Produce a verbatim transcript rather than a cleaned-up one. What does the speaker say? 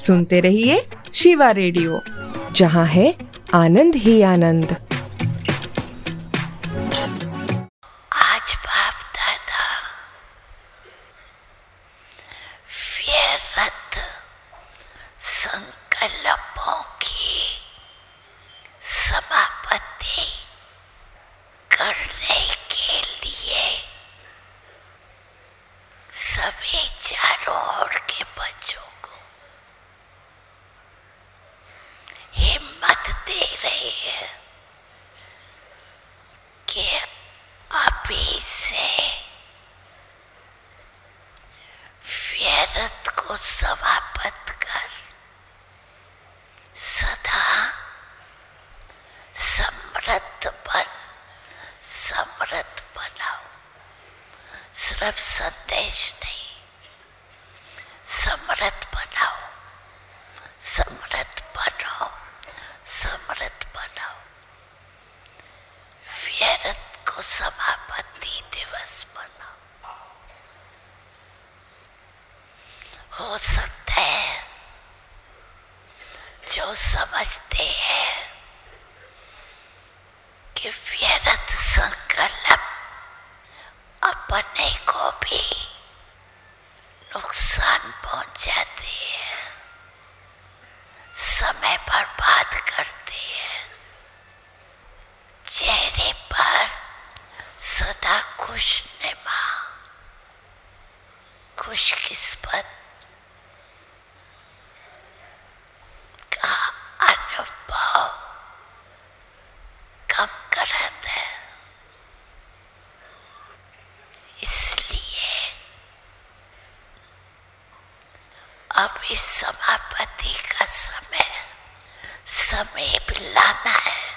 सुनते रहिए शिवा रेडियो, जहाँ है आनंद ही आनंद। आज बाप दादा व्यर्थ संकल्पों की समाप्ति करने के लिए सभी चारों ओर के बच्चों को हिम्मत दे रहे हैं कि अभी से व्यर्थ को समाप्त कर सदा समृद्ध बन समृद्ध बनाओ। सिर्फ संदेश नहीं, समृद्ध बनाओ, समृद्ध बनो, समृद्ध बनाओ। व्यर्थ को समापति दिवस बनाओ। हो सकता है जो समझते हैं कि व्यर्थ संकल्प अपने को भी नुकसान पहुंचाते हैं, समय बर्बाद करते हैं, चेहरे पर सदा खुशनुमा खुशकिस्मत का अनुभव कम कराता है। इसलिए अब इस समापति का समय समय लाना है।